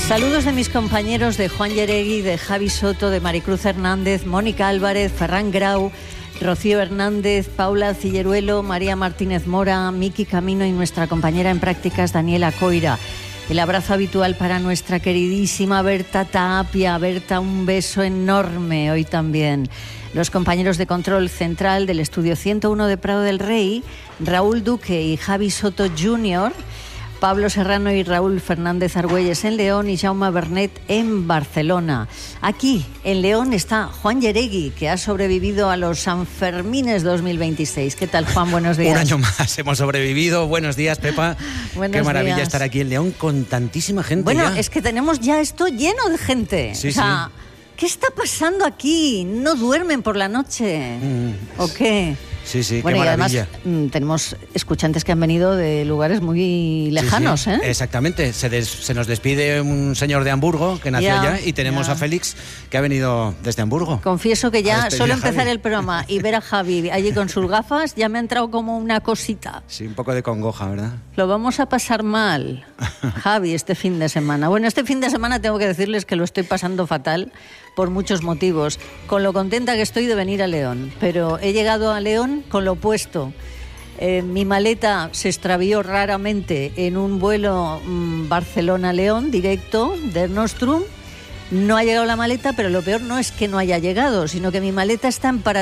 Saludos de mis compañeros de Juan Yeregui, de Javi Soto, de Maricruz Hernández, Mónica Álvarez, Ferran Grau, Rocío Hernández, Paula Cilleruelo, María Martínez Mora, Miki Camino y nuestra compañera en prácticas Daniela Coira. El abrazo habitual para nuestra queridísima Berta Tapia. Berta, un beso enorme hoy también. Los compañeros de control central del estudio 101 de Prado del Rey, Raúl Duque y Javi Soto Jr., Pablo Serrano y Raúl Fernández Argüelles en León y Jaume Bernet en Barcelona. Aquí, en León, está Juan Yeregui, que ha sobrevivido a los Sanfermines 2026. ¿Qué tal, Juan? Buenos días. Un año más hemos sobrevivido. Buenos días, Pepa. Buenos Qué maravilla días. Estar aquí en León con tantísima gente. Bueno, ya. Es que tenemos ya esto lleno de gente. Sí, o sea, sí. ¿qué está pasando aquí? ¿No duermen por la noche? ¿O qué? Sí, sí, Bueno, qué y además maravilla. tenemos escuchantes que han venido de lugares muy lejanos, Sí, sí. Exactamente. Se nos despide un señor de Hamburgo que nació allá y tenemos a Félix que ha venido desde Hamburgo. Confieso que ya solo empezar Javi. el programa y ver a Javi allí con sus gafas ya me ha entrado como una cosita. Sí, un poco de congoja, ¿verdad? Lo vamos a pasar mal, Javi, este fin de semana. Bueno, este fin de semana tengo que decirles que lo estoy pasando fatal por muchos motivos, con lo contenta que estoy de venir a León, pero he llegado a León con lo opuesto. Mi maleta se extravió raramente en un vuelo Barcelona-León directo de Nostrum. No ha llegado la maleta, pero lo peor no es que no haya llegado, sino que mi maleta está en